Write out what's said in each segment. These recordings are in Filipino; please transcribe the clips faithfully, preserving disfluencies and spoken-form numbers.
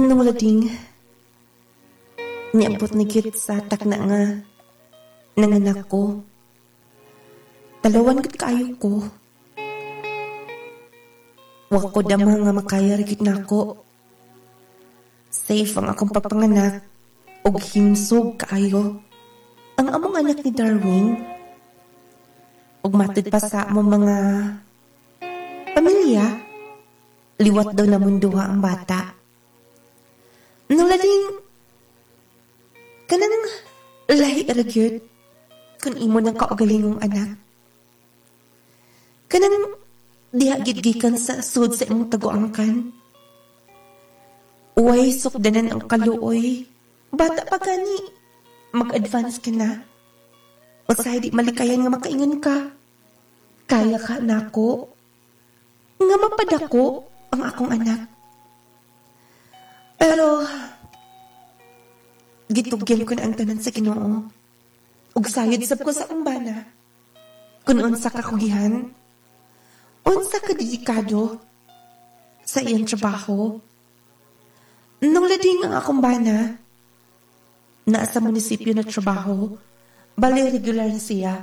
Nung lading, niabot ni Kit sa tak na nga nanganak ko. Talawan gid kaayo ko. Wa ko dama nga makaya rigid nako. Safe ang akong pagpanganak og himsog kaayo ang among anak ni Darwin. Ug matud pa sa among mga pamilya, liwat daw na munduha ang bata. Nulading kanang lahi aragyod kun imo ng kaugalingong anak. Kanang diha gidgikan sa sud sa imong taguangkan. Uway sukdanan ang kaluoy. Bata pa gani. Mag-advance ka na. Usahay di malikayan nga makaingon ka. Kaya ka nako. Nga mapadako ang akong anak. Pero gitugyan ko na ang tanan sa Ginoo. Ug sayod sab ko sa umbana. Kun unsa ka kugihan, unsa ka dedikado sa iyang trabaho. Nung lading ang akong bana, na sa munisipyo na trabaho, bali regular na siya.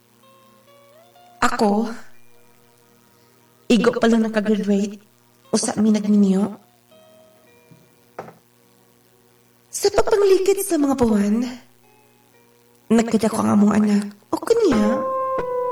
Ako, igo pa lang nakagraduate, usa mi nagninyo. Sa pagpanglikid sa mga buwan, nagkadako ang among anak, o kanya,